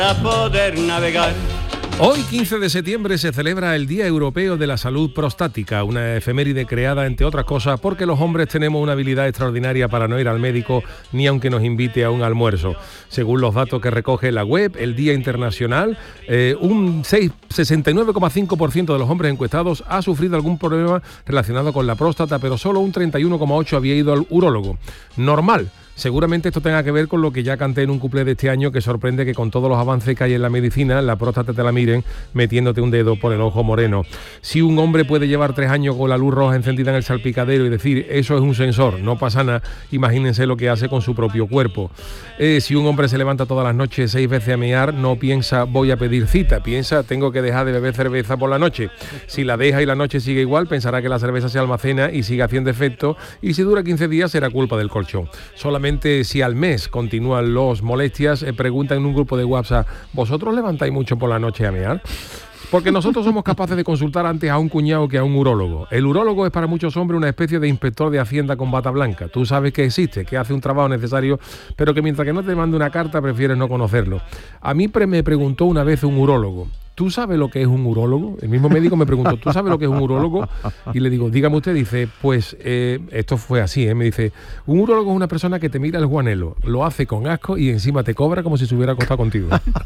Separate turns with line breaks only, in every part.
Para poder navegar.
Hoy, 15 de septiembre, se celebra el Día Europeo de la Salud Prostática, una efeméride creada, entre otras cosas, porque los hombres tenemos una habilidad extraordinaria para no ir al médico ni aunque nos invite a un almuerzo. Según los datos que recoge la web, el Día Internacional, un 69,5% de los hombres encuestados ha sufrido algún problema relacionado con la próstata, pero solo un 31,8% había ido al urólogo. Normal. Seguramente esto tenga que ver con lo que ya canté en un cuplé de este año, que sorprende que con todos los avances que hay en la medicina, la próstata te la miren metiéndote un dedo por el ojo moreno. Si un hombre puede llevar 3 años con la luz roja encendida en el salpicadero y decir, eso es un sensor, no pasa nada, imagínense lo que hace con su propio cuerpo. Si un hombre se levanta todas las noches 6 veces a mear, no piensa, voy a pedir cita, piensa, tengo que dejar de beber cerveza por la noche. Si la deja y la noche sigue igual, pensará que la cerveza se almacena y sigue haciendo efecto, y si dura 15 días será culpa del colchón. Solamente si al mes continúan los molestias, preguntan en un grupo de WhatsApp, ¿vosotros levantáis mucho por la noche a mear? Porque nosotros somos capaces de consultar antes a un cuñado que a un urólogo. El urólogo es para muchos hombres una especie de inspector de Hacienda con bata blanca. Tú sabes que existe, que hace un trabajo necesario, pero que mientras que no te mande una carta prefieres no conocerlo. A mí me preguntó una vez un urólogo, ¿tú sabes lo que es un urólogo? El mismo médico me preguntó, ¿tú sabes lo que es un urólogo? Y le digo, dígame usted. Dice, pues esto fue así, me dice, un urólogo es una persona que te mira el guanelo, lo hace con asco y encima te cobra como si se hubiera acostado contigo.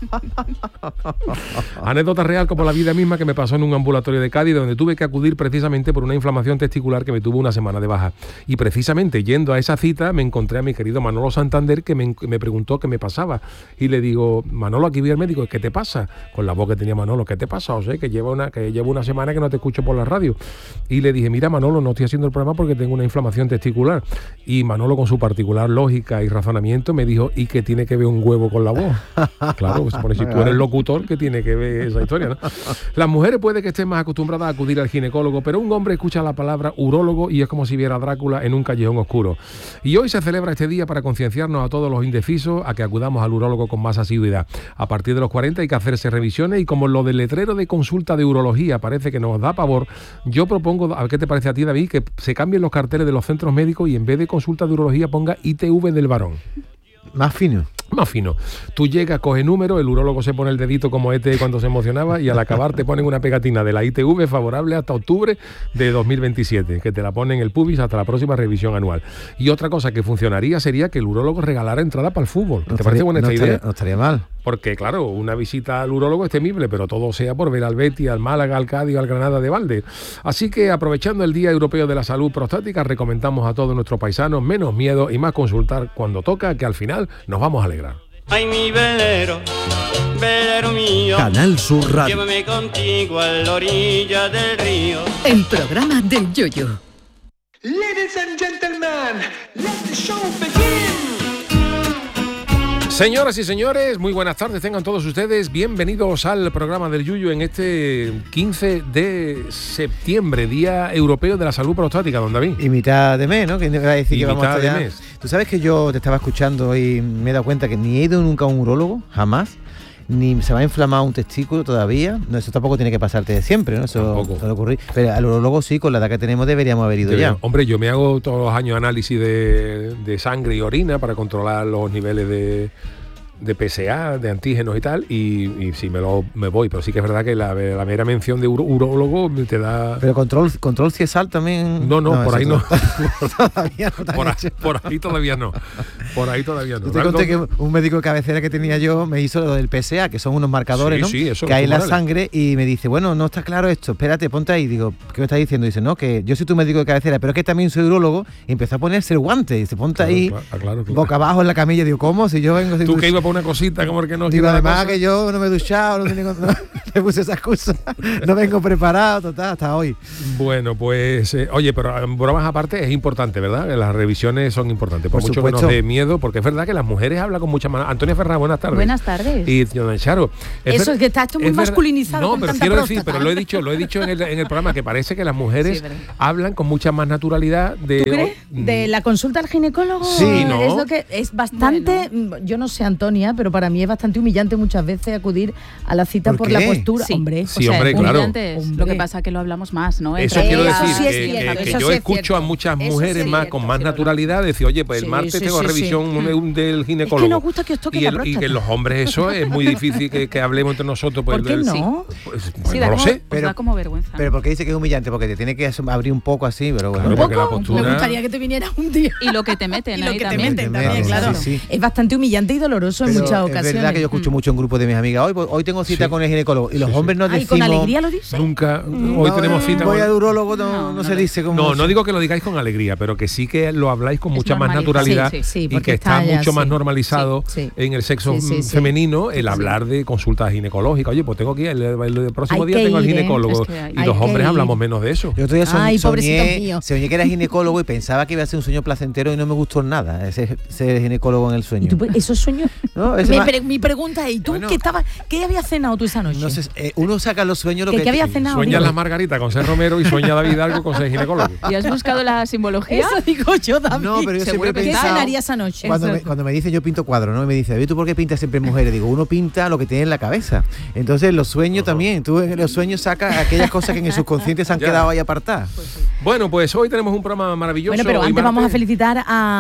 Anécdota real como la vida misma que me pasó en un ambulatorio de Cádiz, donde tuve que acudir precisamente por una inflamación testicular que me tuvo una semana de baja. Y precisamente yendo a esa cita me encontré a mi querido Manolo Santander, que me preguntó qué me pasaba. Y le digo, Manolo, aquí vi al médico, ¿qué te pasa? Con la voz que tenía Manolo, ¿qué te pasa? O sea, que llevo una semana que no te escucho por la radio. Y le dije, mira, Manolo, no estoy haciendo el programa porque tengo una inflamación testicular. Y Manolo, con su particular lógica y razonamiento, me dijo, ¿y qué tiene que ver un huevo con la voz? Claro, pues, supone, si tú eres locutor, ¿qué tiene que ver esa historia, no? Las mujeres puede que estén más acostumbradas a acudir al ginecólogo, pero un hombre escucha la palabra urólogo y es como si viera a Drácula en un callejón oscuro. Y hoy se celebra este día para concienciarnos a todos los indecisos a que acudamos al urólogo con más asiduidad. A partir de los 40 hay que hacerse revisiones y como lo del letrero de consulta de urología parece que nos da pavor, yo propongo, a ver qué te parece a ti, David, que se cambien los carteles de los centros médicos y en vez de consulta de urología ponga ITV del varón.
Más fino.
Más fino. Tú llegas, coge número, el urólogo se pone el dedito como cuando se emocionaba y al acabar te ponen una pegatina de la ITV favorable hasta octubre de 2027, que te la ponen en el pubis hasta la próxima revisión anual. Y otra cosa que funcionaría sería que el urólogo regalara entrada para el fútbol. ¿Te parece buena esta idea?
No estaría mal.
Porque, claro, una visita al urólogo es temible, pero todo sea por ver al Betis, al Málaga, al Cádiz, al Granada de balde. Así que, aprovechando el Día Europeo de la Salud Prostática, recomendamos a todos nuestros paisanos menos miedo y más consultar cuando toca, que al final nos vamos a alegrar.
Ay, mi velero, velero mío.
Canal Sur Radio.
Llévame contigo a la orilla del río.
El programa del Yoyo.
Ladies and gentlemen, let the show begin.
Señoras y señores, muy buenas tardes, tengan todos ustedes bienvenidos al programa del Yuyu en este 15 de septiembre, Día Europeo de la Salud Prostática, don David.
Y mitad de mes, ¿no? Que va a decir
y
que vamos
mitad
hasta allá.
de mes.
Tú sabes que yo te estaba escuchando y me he dado cuenta que ni he ido nunca a un urólogo, jamás, ni se me ha inflamado un testículo todavía. No, eso tampoco tiene que pasarte de siempre, ¿no? Eso suele ocurrir. Pero al urólogo sí, con la edad que tenemos deberíamos haber ido ya.
Hombre, yo me hago todos los años análisis de sangre y orina para controlar los niveles de PSA, de antígenos y tal, y sí me voy, pero sí que es verdad que la mera mención de urólogo te da...
Pero control ciesal también...
No, por ahí no.
Todavía no.
Por ahí todavía no. Por ahí todavía no.
Yo te conté que un médico de cabecera que tenía yo me hizo lo del PSA, que son unos marcadores, ¿no?
Sí, eso
que hay en la sangre, y me dice, bueno, no está claro esto, espérate, ponte ahí. Digo, ¿qué me estás diciendo? Dice, no, que yo soy tu médico de cabecera, pero es que también soy urólogo, y empezó a ponerse el guante, y se ponte ahí, boca abajo en la camilla. Digo, ¿cómo? Si yo vengo...
Tú que ibas por una cosita, como que no...
Digo, además que yo no me he duchado, no le puse esa excusa, no vengo preparado, total, hasta hoy.
Bueno, pues, oye, pero bromas aparte, es importante, ¿verdad? Las revisiones son importantes, por mucho
supuesto.
que nos dé miedo, porque es verdad que las mujeres hablan con mucha mano. Antonia Ferrá, buenas tardes.
Buenas tardes.
Y don Charo.
Eso es que está esto muy masculinizado.
No, pero quiero decir, pero lo he dicho en el programa, que parece que las mujeres hablan con mucha más naturalidad de...
¿Tú crees? ¿De la consulta al ginecólogo?
Sí, ¿no?
Es lo que es bastante... Bueno. Yo no sé, Antonio. Sonia, pero para mí es bastante humillante muchas veces acudir a la cita por la postura.
Sí.
Hombre,
Sí, hombre, claro.
Lo que pasa es que lo hablamos más, ¿no?
Eso
Entre
quiero
ellas,
decir,
sí es
que
cierto, eso
yo
sí es
escucho
cierto.
a muchas
Eso
mujeres
sí,
más
cierto,
con más
sí,
naturalidad decir, oye, pues el
Sí,
martes
sí,
tengo
sí,
revisión del ginecólogo.
Es que nos gusta que os toque la
y
próstata.
que los hombres eso es muy difícil que hablemos entre nosotros. Pues,
¿Por qué no?
Pues,
Sí,
no lo sé.
da como vergüenza.
Pero ¿por qué dice que es humillante? Porque te tiene que abrir un poco así, pero bueno.
Claro, porque la
Me
postura...
gustaría que te vinieras un día.
Y lo que te meten
Y lo
ahí
que te
también.
meten también,
Sí,
claro.
sí.
Es bastante humillante y doloroso en
Pero
muchas ocasiones.
es verdad que yo escucho mucho en grupos de mis amigas. Hoy tengo cita
Sí.
con el ginecólogo. Y los hombres nos
Ay,
decimos...
con alegría lo dices.
Nunca, hoy tenemos cita
Voy
con...
al urólogo, no se dice como...
No digo que lo digáis con alegría, pero que sí que lo habláis con
Es
mucha más
normalizado.
naturalidad
Sí,
y
porque
que está
está ya,
mucho más
sí.
normalizado
Sí.
en el sexo
Sí.
femenino el hablar de consultas ginecológicas. Oye, pues tengo que ir, el próximo
Hay
día
que
tengo al
ir, ¿eh?
ginecólogo.
Es que hay
Y los
que
hombres
ir.
hablamos menos de eso.
Yo otro día
Ay, pobrecitos míos.
soñé que era ginecólogo y pensaba que iba a ser un sueño placentero y no me gustó nada ser ginecólogo en el sueño.
Esos sueños.
No, ese ma-
Mi pregunta es, ¿y tú
Bueno.
qué habías cenado tú esa noche?
no sé, uno saca los sueños lo
¿Qué
que
había cenado?
Sueña
digo?
la Margarita con ser Romero y sueña David Algo con ser ginecólogo.
¿Y has buscado la simbología?
Eso digo yo también.
No, pero yo siempre
Seguro
he
que
¿Qué
pensado...
cenaría esa noche?
Cuando me dicen yo pinto cuadros, ¿no? Y me dice, David, ¿tú por qué pintas siempre mujeres? Digo, uno pinta lo que tiene en la cabeza. Entonces los sueños también. Tú en los sueños sacas aquellas cosas que en el subconsciente se han
Ya.
quedado ahí apartadas.
Bueno, pues hoy tenemos un programa maravilloso.
Bueno, pero
Hoy
antes vamos a
martes.
felicitar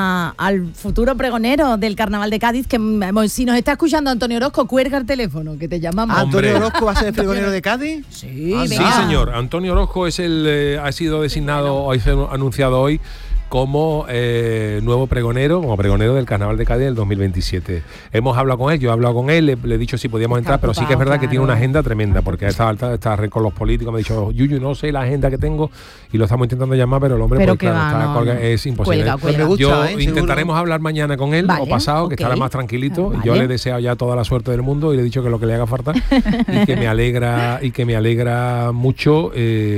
al futuro pregonero del Carnaval de Cádiz, que si nos está escuchando Antonio Orozco, cuelga el teléfono, que te llamamos.
Hombre.
¿Antonio Orozco va a ser el pregonero de Cádiz?
Sí,
Ah,
Sí,
venga.
señor. Antonio Orozco es ha sido designado, ha sido anunciado hoy como nuevo pregonero, del Carnaval de Cádiz del 2027. Hemos hablado con él, yo he hablado con él, le he dicho si podíamos
Está
entrar, pero sí que es
ocupado,
verdad que tiene una
claro.
agenda tremenda, porque está con los políticos, me ha dicho, Yuyu, no sé la agenda que tengo, y lo estamos intentando llamar, pero el hombre,
Pero
pues,
que
claro,
va,
está
no,
colga-
no.
es imposible.
Cuelga.
Pues me gusta,
Yo
seguro.
intentaremos hablar mañana con él,
Vale,
o pasado, que
ok.
estará más tranquilito.
Vale.
Yo le he deseado ya toda la suerte del mundo y le he dicho que lo que le haga falta y que me alegra mucho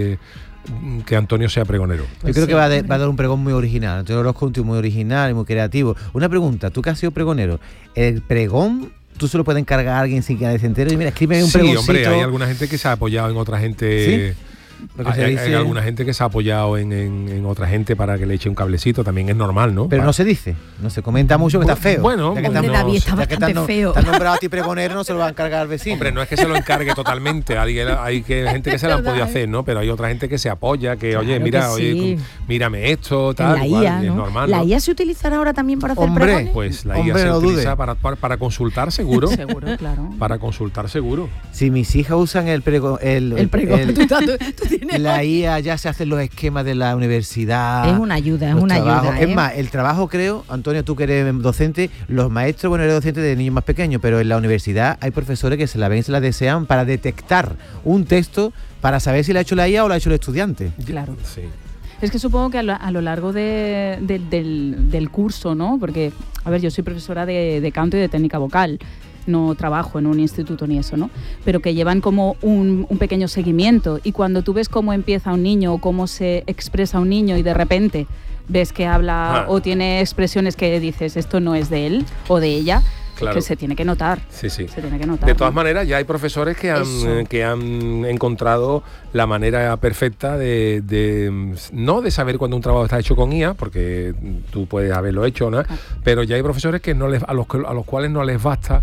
que Antonio sea pregonero.
Yo creo que va a dar un pregón muy original. Antonio Orozco es un tío muy original y muy creativo. Una pregunta, tú que has sido pregonero, ¿el pregón tú se lo puedes encargar a alguien sin que nadie se entere? Y mira, escríbeme un
Sí,
pregoncito.
hombre, hay alguna gente que se ha apoyado en otra gente.
Lo que se
Hay
dice-
alguna gente que se ha apoyado en otra gente para que le eche un cablecito, también es normal, ¿no?
Pero no se dice, no se comenta mucho que está feo.
Bueno,
ya que
hombre,
te han-
David, está
ya que te
bastante
han-
feo.
te han nombrado a ti pregonero, no se lo va a encargar al vecino.
Hombre, no es que se lo encargue totalmente, hay gente que se lo han podido hacer, ¿no? Pero hay otra gente que se apoya, que
Claro
oye, mira,
que
oye,
sí.
mírame esto,
En
tal,
la
igual,
IA,
es
¿no?
normal,
¿La
¿no?
IA se utilizará ahora también para hacer
Hombre,
pregones?
Pues la IA
Hombre,
se
no
utiliza
dude.
para consultar seguro.
Seguro, claro.
Para consultar seguro.
Si mis hijas usan el pregón,
El pregón. Tú tienes
la IA ya se hacen los esquemas de la universidad.
Es una ayuda, es
los
una
trabajos.
ayuda.
Es más, el trabajo, creo, Antonio, tú que eres docente, los maestros, bueno, eres docente de niños más pequeños, pero en la universidad hay profesores que se la ven y se la desean para detectar un texto para saber si la ha hecho la IA o la ha hecho el estudiante.
Claro.
Sí.
Es que supongo que a lo largo del curso, ¿no? Porque, a ver, yo soy profesora de canto y de técnica vocal, no trabajo en un instituto ni eso, ¿no? Pero que llevan como un pequeño seguimiento, y cuando tú ves cómo empieza un niño o cómo se expresa un niño y de repente ves que habla o tiene expresiones que dices, esto no es de él o de ella,
Claro.
que se tiene que notar.
Sí, sí.
Se tiene que notar.
De todas maneras, ya hay profesores que
Eso.
han encontrado la manera perfecta no de saber cuando un trabajo está hecho con IA, porque tú puedes haberlo hecho, ¿no? Pero ya hay profesores que a los cuales no les basta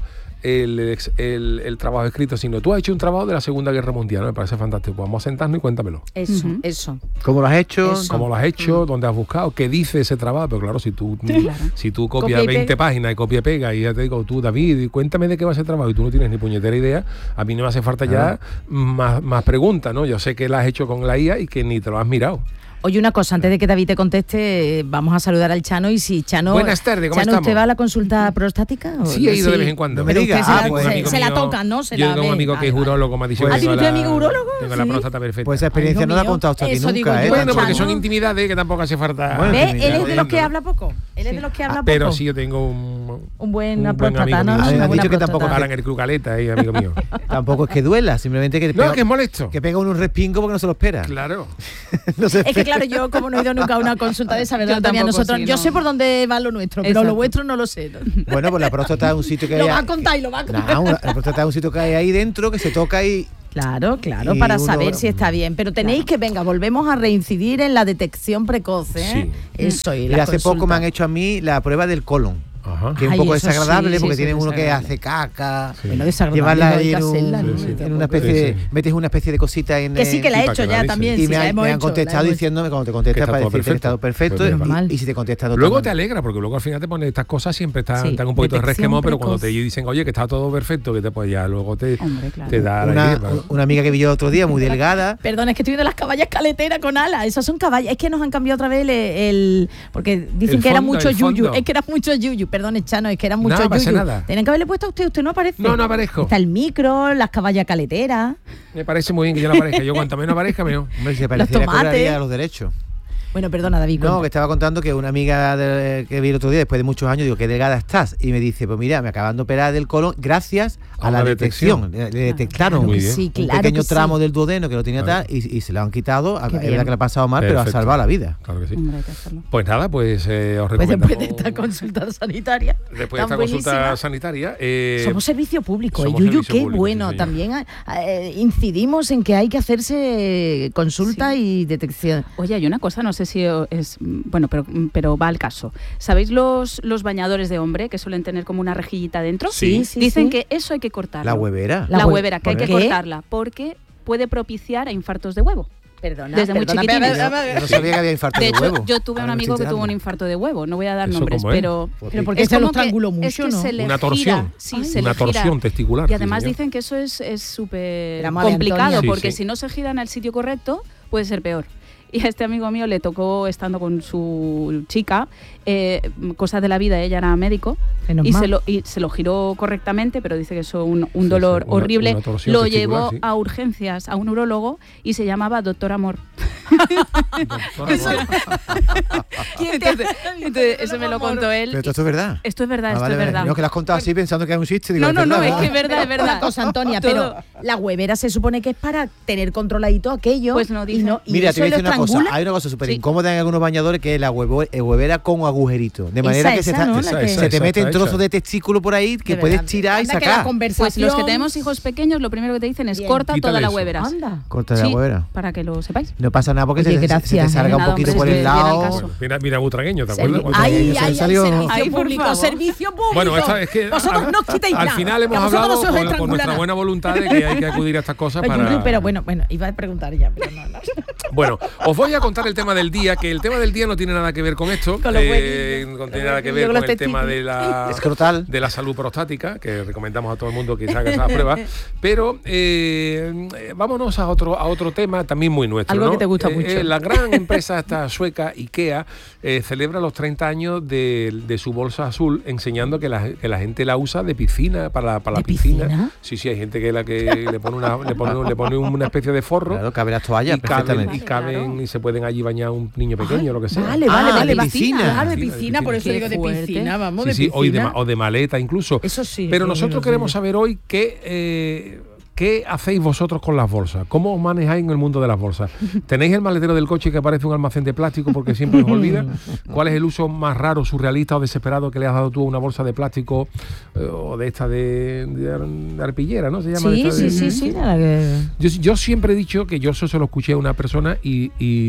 el trabajo escrito, sino tú has hecho un trabajo de la Segunda Guerra Mundial, ¿no? Me parece fantástico. Vamos a sentarnos y cuéntamelo.
Eso,
Ujú.
eso.
¿Cómo lo has hecho?
Eso.
¿Cómo lo has hecho? ¿Dónde has buscado? ¿Qué dice ese trabajo? Pero claro, si tú
Copia
copias
y
20
pega.
páginas y copia y pega y ya te digo, tú, David, cuéntame de qué va ese trabajo y tú no tienes ni puñetera idea, a mí no me hace falta ya más preguntas, ¿no? Yo sé que la has hecho con la IA y que ni te lo has mirado.
Oye, una cosa, antes de que David te conteste, vamos a saludar al Chano. Y si Chano,
Buenas tardes, ¿cómo
Chano,
estamos?
¿usted va a la consulta prostática? ¿O
Sí, he ido de vez en cuando.
No me
Pero
diga,
usted
ah,
se,
pues,
la,
amigo
se la
mío,
toca, ¿no? Se
yo
la
tengo un
ve.
amigo que es
Vale,
urólogo, me ha dicho
Pues,
que
¿Ah, tiene
tengo
usted amigo urólogo?
Tengo la
Sí.
próstata perfecta.
Pues esa experiencia
Amigo
no la ha
mío,
contado usted aquí
eso digo
nunca,
yo,
Bueno, porque
Chano.
son intimidades que tampoco hace falta.
Bueno,
¿Ve?
intimidad,
Él es de los que
¿no?
habla poco. Él es de los que habla poco.
Pero sí, yo tengo
Un buen
buen
próstata,
amigo
¿no?
mío.
Una
Han
buena
dicho que tampoco
próstata.
para en el Crucaleta ahí, amigo mío.
Tampoco es que duela, simplemente que
No,
pega,
que es molesto.
que pega un respingo porque no se lo espera.
Claro.
No se
Es que
espera.
claro, yo como no he ido nunca a una consulta de esa, ¿verdad,
Yo
Antonia?
tampoco,
Nosotros,
sí,
yo
no.
sé por dónde va lo nuestro, pero
Exacto.
lo vuestro no lo sé.
Bueno, pues la próstata es un sitio que
Lo
hay.
va a contar y lo va a contar.
No, la próstata es un sitio que hay ahí dentro que se toca y
Claro,
Y
para
uno-
saber si está bien. Pero tenéis que, venga, volvemos a reincidir en la detección precoz, ¿eh?
Sí.
Eso y
Mira,
la
hace poco
consulta.
me han hecho a mí la prueba del colon.
Ajá.
que es un
Ay,
poco
eso
desagradable
sí,
porque
sí,
tiene
sí,
uno que
desagradable.
hace caca,
Bueno, desagradable,
llevarla
no hay
ahí
que
en,
hacerla, ¿no?
en una especie de,
Sí, sí.
metes una especie de cosita en
Que sí, que la
Sí,
he
para
hecho
que la
ya
avise.
también.
y
sí,
me,
la
han,
hemos
me han
hecho,
contestado
la hemos
diciéndome cuando te
Que
contestas
está
para
todo
decirte que está todo perfecto
Pues
normal.
y si te contestas todo
Luego
mal.
te alegra, porque luego al final te pones estas cosas, siempre están
Sí,
un poquito de
detección
resquemor, pero cuando
precoz.
te dicen, oye, que está todo perfecto, que te pues ya luego te,
Hombre, claro.
te da la
una,
idea. Claro.
una amiga que vi yo otro día, muy delgada.
Perdón, es que estoy viendo las caballas caleteras con alas. Esas son caballas. Es que nos han cambiado otra vez el porque dicen
El
que era
fondo,
mucho
el
yuyu.
fondo.
Es que era mucho yuyu. Perdón, Chano, es que era mucho
Nada, pasa
yuyu.
nada.
Tenían que haberle puesto a usted. Usted no aparece.
No, no aparezco.
Está el micro, las caballas caleteras.
Me parece muy bien que yo no aparezca. Yo cuanto menos aparezca, mejor.
Hombre, si se pareciera que
tomates.
cobraría los derechos.
Bueno, perdona, David.
No, que
cuenta.
estaba contando que una amiga que vi el otro día, después de muchos años, digo, qué delgada estás. Y me dice, pues mira, me acaban de operar del colon gracias a la
una
detección.
detección.
Le detectaron
Claro
Muy
que
bien.
sí,
un
claro
pequeño
que sí.
tramo del duodeno que lo tenía
Claro.
tal y se lo han quitado.
Qué
Es
bien.
verdad que le ha pasado mal, pero ha
Perfecto.
salvado la vida.
Claro que sí.
Hombre, hay que hacerlo.
Pues nada, pues os
Pues
recomendamos...
después de esta consulta sanitaria.
Después de
tan
esta consulta
buenísima.
sanitaria...
Somos servicio público,
somos
Yuyu,
servicio
qué
público,
bueno.
sí, señor.
También incidimos en que hay que hacerse consulta
Sí.
y detección.
Oye, hay una cosa, no sé si es... Bueno, pero va al caso. ¿Sabéis los bañadores de hombre que suelen tener como una rejillita dentro?
Sí.
Dicen
sí.
que eso hay que cortarlo.
La huevera.
La
La
hue-
huevera, que hay que
¿Por qué?
cortarla, porque puede propiciar a infartos de huevo.
Perdona,
Desde muy chiquitines.
Yo no sabía que había infarto
De
de
hecho,
huevo.
yo tuve un
Ahora me
amigo
estoy
que tuvo un
enterando.
infarto de huevo. No voy a dar
¿Eso
nombres,
cómo es?
pero...
Pero porque
es
se lo
como que-
estranguló
es
mucho,
que
¿no?
se le
Una
gira.
torsión.
Sí, se
Una
le gira.
torsión testicular.
Y
sí,
además
señor.
dicen que eso es súper
La madre
complicado,
Antonia.
Sí,
porque
sí.
si no se gira en el sitio correcto, puede ser peor. Y a este amigo mío le tocó, estando con su chica, cosas de la vida, ella era médico,
Menos
y
mal.
se lo giró correctamente, pero dice que eso un
Sí,
dolor
sí, una-
horrible.
una torsión
Lo
testicular,
llevó
sí.
a urgencias, a un urologo, y se llamaba Doctor Amor. Entonces, eso me lo contó él.
Pero esto es verdad.
Esto es verdad,
Ah,
esto
vale,
es
vale.
verdad.
No, que lo has contado así pensando que es un chiste. Digo,
No,
es
no, no,
verdad,
es que es verdad, es verdad.
Una cosa, Antonia,
Todo.
pero la huevera se supone que es para tener controladito aquello.
Pues no,
y
dice.
y
Mira,
eso
te voy a
lo
decir una cosa.
estrangula.
Hay una cosa súper
Sí.
incómoda en algunos bañadores que es la huevera con agujerito. De manera que
Esa, ¿no? La que-
se te
esa
meten
está
trozos
hecha.
de testículo por ahí que
De
puedes
verdad.
tirar y
Anda que la
sacar.
conversación-
Pues los que tenemos hijos pequeños, lo primero que te dicen es
Bien.
corta
Quítale
toda la
eso.
huevera.
Anda.
Corta la
Sí,
huevera.
para que lo sepáis.
No pasa nada porque
Oye,
se te
gracias,
salga un
nada,
poquito
hombre,
por
es
el
que viene al
lado.
caso.
Mira Butragueño, ¿te acuerdas?
Ay,
Cuando
ay,
se
ay,
salió-
servicio
Ay, por
público,
favor.
servicio público.
Bueno, es que
vosotros no quitéis
al
nada,
final
que
hemos
a vosotros
hablado
no se os
por
estrangula
nuestra
nada.
buena voluntad de que hay que acudir a estas cosas
Pero,
para...
Yuyu, pero bueno, iba a preguntar ya, pero no.
Bueno, os voy a contar el tema del día, que el tema del día no tiene nada que ver con esto,
Con los huevillos.
no tiene nada que
Con
ver
los
con el tema de la,
Escrotal.
de la salud prostática, que recomendamos a todo el mundo que se haga esa prueba, pero vámonos a otro tema también muy nuestro.
Algo
¿no?
que te gusta mucho.
La gran empresa esta sueca, IKEA, celebra los 30 años de su bolsa azul, enseñando que la gente la usa de piscina, para la
¿De
piscina.
piscina?
Sí, hay gente que le pone una especie de forro.
Claro, cabe las toallas
Y caben,
perfectamente.
Claro.
y se pueden allí bañar un niño pequeño, lo que sea.
Vale,
Ah,
de
de piscina.
Claro, de
Piscina,
piscina,
de
por eso
piscina.
digo de
Qué fuerte.
piscina, vamos,
Sí,
de
sí,
piscina.
o de maleta incluso.
Eso sí.
Pero
sí,
nosotros
sí,
queremos
sí.
saber hoy qué hacéis vosotros con las bolsas. ¿Cómo os manejáis en el mundo de las bolsas? ¿Tenéis el maletero del coche que parece un almacén de plástico porque siempre os olvida? ¿Cuál es el uso más raro, surrealista o desesperado que le has dado tú a una bolsa de plástico o de esta de arpillera, ¿no? Se llama
Sí,
esta de-
sí, nada que...
Yo siempre he dicho que yo eso se lo escuché a una persona y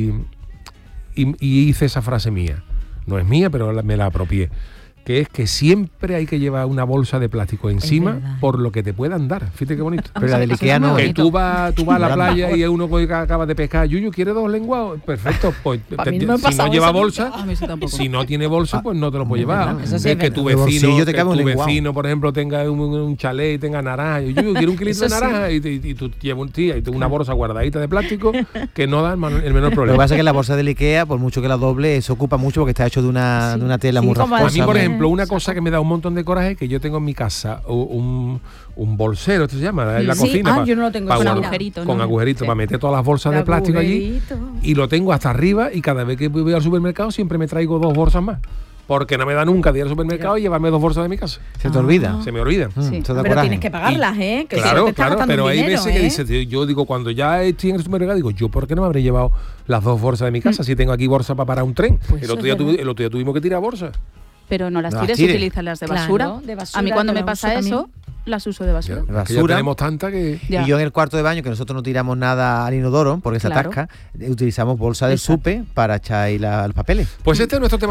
hice esa frase mía. No es mía, pero me la apropié. Que es que siempre hay que llevar una bolsa de plástico encima
verdad.
por lo que te puedan dar. Fíjate qué bonito.
Pero la del
Eso
Ikea
es muy
no.
Que
bonito.
tú vas a la playa y hay uno que acaba de pescar, Yuyu, ¿quiere 2 lenguados? Perfecto, pues
A mí no me ha
si
pasado
no lleva
eso
bolsa,
A mí eso tampoco.
si no tiene bolsa, pues no te lo puede llevar.
Eso sí
Es
es
que tu
verdad. En el
vecino,
bolsillo te cabe un lenguado.
por ejemplo, tenga un chalet y tenga naranja. Y Yuyu, quiere un kilito de
Eso sí.
naranja y tú llevas una bolsa guardadita de plástico que no da el menor
Lo que
problema.
pasa es que la bolsa del Ikea, por mucho que la doble, se ocupa mucho porque está hecho de una tela
Sí,
muy
como
A
rasposa.
mí, por
Cosa,
ejemplo, una cosa que me da un montón de coraje es que yo tengo en mi casa un bolsero, esto se llama, en la
Sí,
cocina.
yo no lo tengo.
pa
Con
guardar-
agujerito, ¿no?
Con agujerito,
Sí.
para meter todas las bolsas de plástico allí. Y lo tengo hasta arriba y cada vez que voy al supermercado siempre me traigo 2 bolsas más. Porque no me da nunca de ir al supermercado y llevarme 2 bolsas de mi casa.
Se te olvida.
Se me olvida.
Sí.
Eso da
Pero
coraje.
tienes que pagarlas, ¿eh? Que si no
Claro,
te estás
claro,
gastando
pero hay
dinero,
veces que
¿eh?
dices, tío, yo digo, cuando ya estoy en el supermercado, digo, ¿yo por qué no me habré llevado las 2 bolsas de mi casa? Si tengo aquí bolsa para parar un tren.
Pues
el,
eso
otro
es
día
verdad.
el otro día tuvimos que tirar bolsas.
Pero no las
No las
tires,
tires.
utilízalas de
Claro,
basura.
de basura,
A mí cuando
yo
me
la
pasa
uso
eso, las uso de basura.
Ya, que ya
Basura.
tenemos tanta que...
Ya.
Y yo en el cuarto de baño, que nosotros no tiramos nada al inodoro porque se
Claro.
atasca, utilizamos bolsa de
Exacto.
supe para echar ahí los papeles.
Pues este es nuestro tema.